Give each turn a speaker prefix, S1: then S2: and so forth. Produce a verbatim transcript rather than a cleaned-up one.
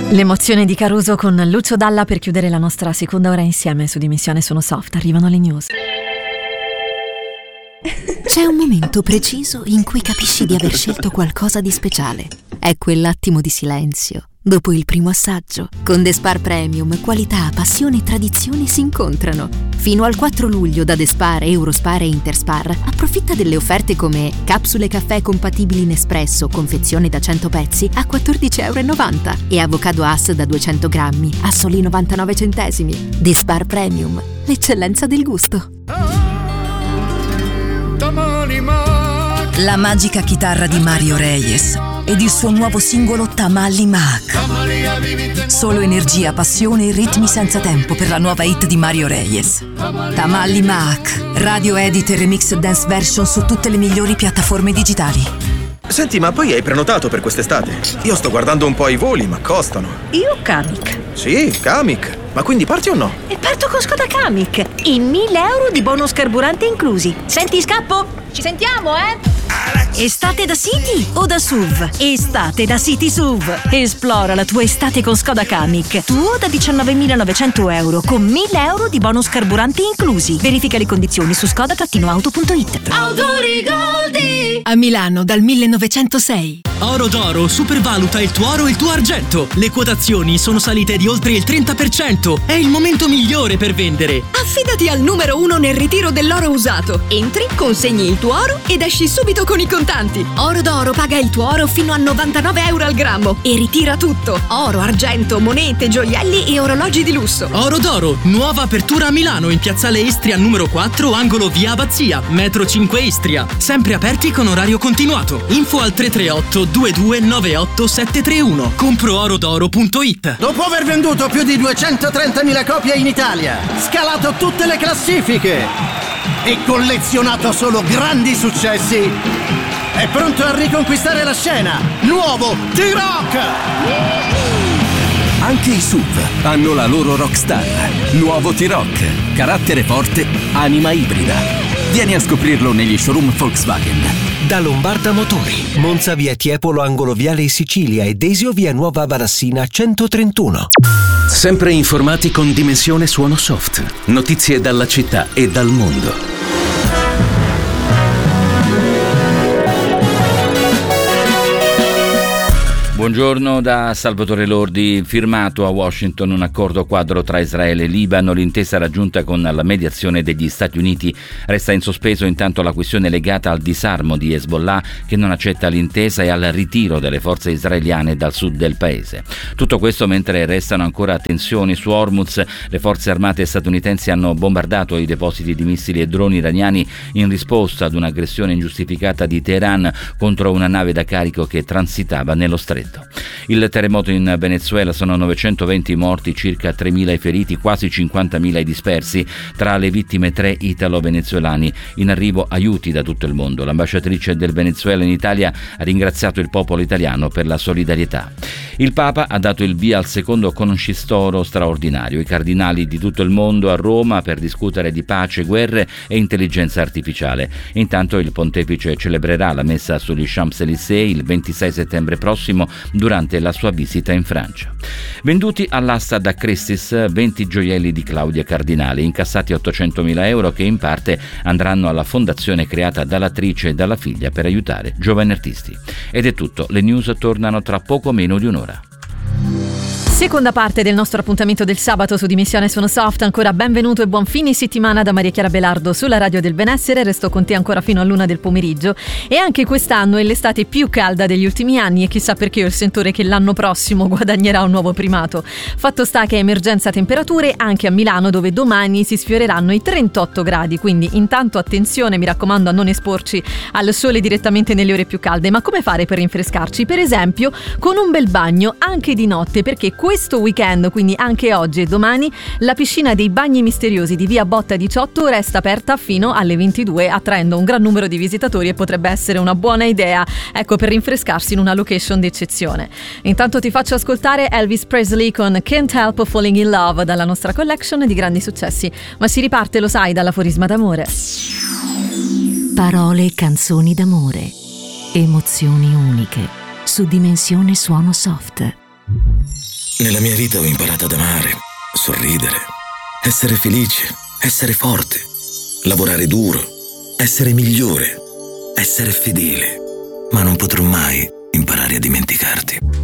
S1: L'emozione di Caruso con Lucio Dalla per chiudere la nostra seconda ora insieme su Dimensione Sono Soft. Arrivano le news.
S2: C'è un momento preciso in cui capisci di aver scelto qualcosa di speciale. È quell'attimo di silenzio dopo il primo assaggio. Con The Spar Premium, qualità, passione e tradizione si incontrano. Fino al quattro luglio da The Spar, Eurospar e Interspar approfitta delle offerte come capsule caffè compatibili in espresso, confezione da cento pezzi a quattordici e novanta euro e avocado Hass da duecento grammi a soli novantanove centesimi. The Spar Premium, l'eccellenza del gusto.
S3: La magica chitarra di Mario Reyes ed il suo nuovo singolo Tamali Mac. Solo energia, passione e ritmi senza tempo per la nuova hit di Mario Reyes. Tamali Mac, radio edit e remix dance version su tutte le migliori piattaforme digitali.
S4: Senti, ma poi hai prenotato per quest'estate? Io sto guardando un po' i voli, ma costano.
S5: Io Kamiq.
S4: Sì, Kamiq. Ma quindi parti o no?
S5: E parto con Skoda Kamiq. E mille euro di bonus carburante inclusi. Senti, scappo? Ci sentiamo, eh? Estate da City o da S U V? Estate da City S U V. Esplora la tua estate con Skoda Kamiq. Tuo da diciannovemilanovecento euro con mille euro di bonus carburante inclusi. Verifica le condizioni su skoda auto punto it.
S6: Autori Goldi!
S3: A Milano dal millenovecentosei.
S7: Oro d'Oro supervaluta il tuo oro e il tuo argento. Le quotazioni sono salite di oltre il trenta per cento. È il momento migliore per vendere.
S8: Affidati al numero uno nel ritiro dell'oro usato. Entri, consegni il tuo oro ed esci subito con i contanti. Oro d'Oro paga il tuo oro fino a novantanove euro al grammo e ritira tutto. Oro, argento, monete, gioielli e orologi di lusso.
S7: Oro d'Oro, nuova apertura a Milano in piazzale Istria numero quattro, angolo via Abbazia, metro cinque Istria. Sempre aperti con orario continuato. Info al tre tre otto due due nove otto sette tre uno. compro oro d'oro punto it.
S9: Dopo aver venduto più di duecentotrentamila copie in Italia, scalato tutte le classifiche e collezionato solo grandi successi, è pronto a riconquistare la scena. Nuovo T-Rock!
S10: Anche i S U V hanno la loro rockstar. Nuovo T-Rock, carattere forte, anima ibrida. Vieni a scoprirlo negli showroom Volkswagen.
S11: Da Lombarda Motori, Monza via Tiepolo angolo viale Sicilia e Desio via Nuova Valassina centotrentuno.
S10: Sempre informati con Dimensione Suono Soft. Notizie dalla città e dal mondo.
S12: Buongiorno da Salvatore Lordi. Firmato a Washington un accordo quadro tra Israele e Libano. L'intesa raggiunta con la mediazione degli Stati Uniti resta in sospeso intanto la questione legata al disarmo di Hezbollah, che non accetta l'intesa, e al ritiro delle forze israeliane dal sud del paese. Tutto questo mentre restano ancora tensioni su Hormuz. Le forze armate statunitensi hanno bombardato i depositi di missili e droni iraniani in risposta ad un'aggressione ingiustificata di Teheran contro una nave da carico che transitava nello stretto. Il terremoto in Venezuela: sono novecentoventi morti, circa tremila i feriti, quasi cinquantamila i dispersi. Tra le vittime tre italo-venezuelani. In arrivo aiuti da tutto il mondo. L'ambasciatrice del Venezuela in Italia ha ringraziato il popolo italiano per la solidarietà. Il Papa ha dato il via al secondo consistoro straordinario. I cardinali di tutto il mondo a Roma per discutere di pace, guerre e intelligenza artificiale. Intanto il pontefice celebrerà la messa sugli Champs-Élysées il ventisei settembre prossimo durante la sua visita in Francia. Venduti all'asta da Christie's venti gioielli di Claudia Cardinale, incassati ottocentomila euro che in parte andranno alla fondazione creata dall'attrice e dalla figlia per aiutare giovani artisti. Ed è tutto, le news tornano tra poco meno di un'ora.
S1: Seconda parte del nostro appuntamento del sabato su Dimensione Suono Soft. Ancora benvenuto e buon fine settimana da Maria Chiara Belardo sulla Radio del Benessere. Resto con te ancora fino all'una del pomeriggio. E anche quest'anno è l'estate più calda degli ultimi anni e chissà perché ho il sentore che l'anno prossimo guadagnerà un nuovo primato. Fatto sta che è emergenza temperature anche a Milano, dove domani si sfioreranno i trentotto gradi, quindi intanto attenzione, mi raccomando, a non esporci al sole direttamente nelle ore più calde. Ma come fare per rinfrescarci? Per esempio con un bel bagno anche di notte, perché questo weekend, quindi anche oggi e domani, la piscina dei Bagni Misteriosi di via Botta diciotto resta aperta fino alle ventidue, attraendo un gran numero di visitatori e potrebbe essere una buona idea, ecco, per rinfrescarsi in una location d'eccezione. Intanto ti faccio ascoltare Elvis Presley con Can't Help Falling in Love dalla nostra collection di grandi successi, ma si riparte, lo sai, dall'aforisma d'amore.
S2: Parole e canzoni d'amore, emozioni uniche su Dimensione Suono Soft.
S13: Nella mia vita ho imparato ad amare, sorridere, essere felice, essere forte, lavorare duro, essere migliore, essere fedele, ma non potrò mai imparare a dimenticarti.